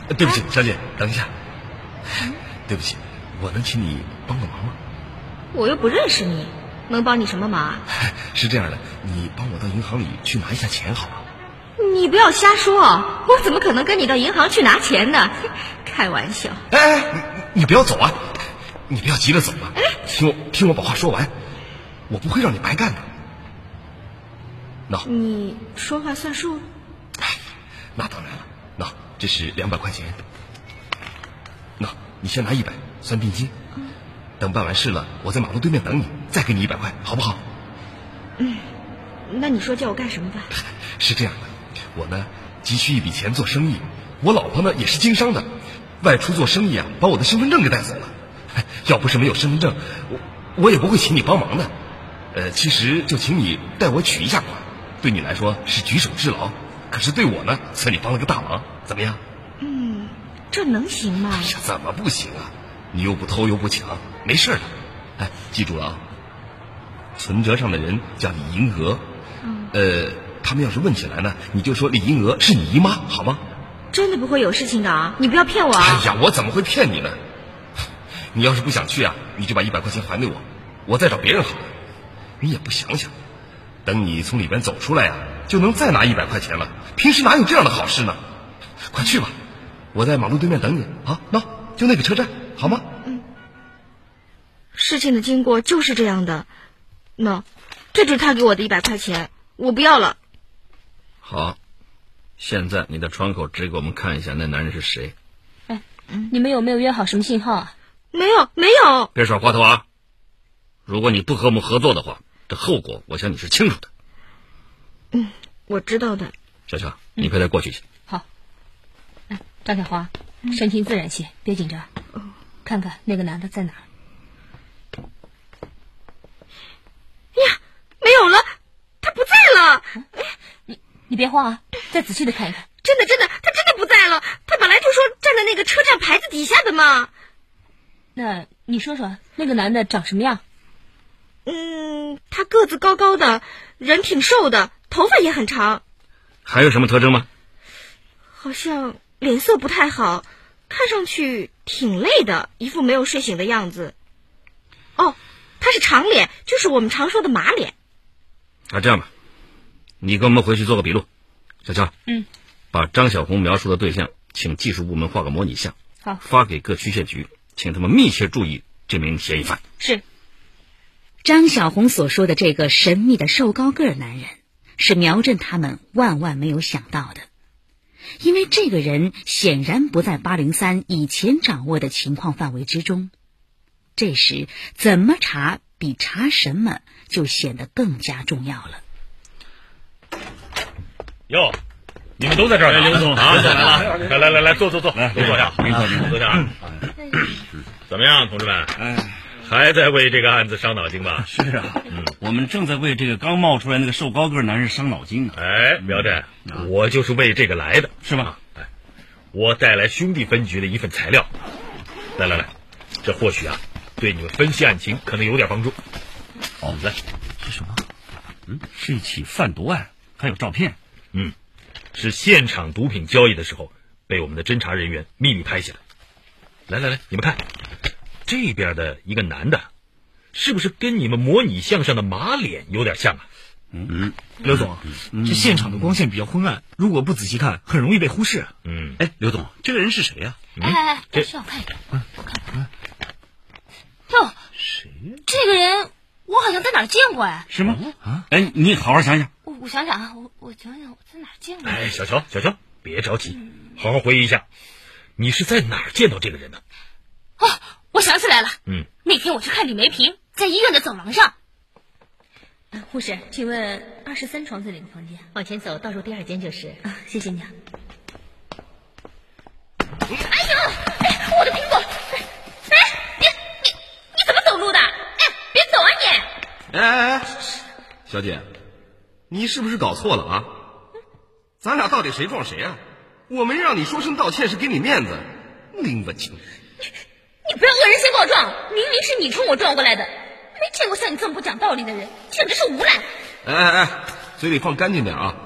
对不起，小姐，等一下。对不起，我能请你帮个忙吗？ 我又不认识你，能帮你什么忙啊？ 是这样的，你帮我到银行里去拿一下钱好吗？ 你不要瞎说，我怎么可能跟你到银行去拿钱呢？开玩笑。 你不要走啊！你不要急着走啊！听我把话说完，我不会让你白干的。 你说话算数？ 那当然了。这是200块钱。你先拿100算定金。等办完事了，我在马路对面等你，再给你100块，好不好？ 那你说叫我干什么吧？ 是这样的，我呢急需一笔钱做生意，我老婆呢也是经商的，外出做生意啊，把我的身份证给带走了。要不是没有身份证，我也不会请你帮忙的。其实就请你代我取一下款，对你来说是举手之劳，可是对我呢，算你帮了个大忙，怎么样？ 这能行吗？ 怎么不行啊？你又不偷又不抢，没事的。记住了啊，存折上的人叫李银娥。他们要是问起来呢，你就说李银娥是你姨妈，好吗？ 真的不会有事情的啊！你不要骗我啊！ 我怎么会骗你呢？你要是不想去啊，你就把100块钱还给我，我再找别人好了。你也不想想，等你从里边走出来啊，就能再拿100块钱了。平时哪有这样的好事呢？快去吧，我在马路对面等你啊！就那个车站，好吗？ 事情的经过就是这样的。这就是他给我的100块钱，我不要了。 好，现在你的窗口指给我们看一下那男人是谁。 你们有没有约好什么信号啊？ 没有。 别耍滑头啊！如果你不和我们合作的话，这后果我想你是清楚的。 我知道的。 小乔，你快点过去去。 好。张小花，神情自然些，别紧张。看看那个男的在哪儿。 没有了，他不在了。 你别慌啊，再仔细的看一看。 真的，他真的不在了。他本来就说站在那个车站牌子底下的嘛。 那你说说，那个男的长什么样？ 他个子高高的，人挺瘦的，头发也很长。 还有什么特征吗？ 好像脸色不太好，看上去挺累的，一副没有睡醒的样子。他是长脸，就是我们常说的马脸。 这样吧，你跟我们回去做个笔录。小乔，把张小红描述的对象请技术部门画个模拟像， 好， 发给各区县局，请他们密切注意这名嫌疑犯。 是。 张小红所说的这个神秘的瘦高个男人，是苗振他们万万没有想到的，因为这个人显然不在803以前掌握的情况范围之中。这时怎么查比查什么就显得更加重要了。 哟，你们都在这儿呢？ 刘总啊，来了，来坐，来坐下， 您坐下。怎么样，同志们？还在为这个案子伤脑筋吧？ 是啊，我们正在为这个刚冒出来那个瘦高个男人伤脑筋呢。 苗振，我就是为这个来的， 是吗？ 我带来兄弟分局的一份材料，来，这或许啊，对你们分析案情可能有点帮助。来， 是什么？是一起贩毒案，还有照片。 是现场毒品交易的时候被我们的侦查人员秘密拍下来。来，你们看，这边的一个男的，是不是跟你们模拟像上的马脸有点像啊？ 刘总，这现场的光线比较昏暗，如果不仔细看，很容易被忽视。 刘总，这个人是谁呀？ 这需要看一看。我看。哟， 谁呀？ 这个人我好像在哪儿见过哎。 是吗？你好好想想。 我想想啊，我想想我在哪儿见过。 小乔，别着急，好好回忆一下，你是在哪儿见到这个人的？ 我想起来了。那天我去看李梅萍，在医院的走廊上。护士，请问23床这里的房间？ 往前走，倒数第2间就是。 谢谢你啊。哎呦，我的苹果！你怎么走路的？别走啊你！ 小姐，你是不是搞错了啊？咱俩到底谁撞谁啊？我没让你说声道歉是给你面子，拎不清。 你不要恶人先告状，明明是你冲我撞过来的，没见过像你这么不讲道理的人，简直是无赖！ 嘴里放干净点啊！